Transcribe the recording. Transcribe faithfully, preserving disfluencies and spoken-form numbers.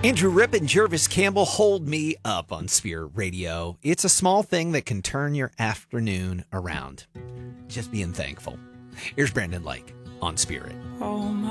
Andrew Ripp and Jervis Campbell, Hold Me Up on Spirit Radio. It's a small thing that can turn your afternoon around. Just being thankful. Here's Brandon Lake on Spirit. Oh, my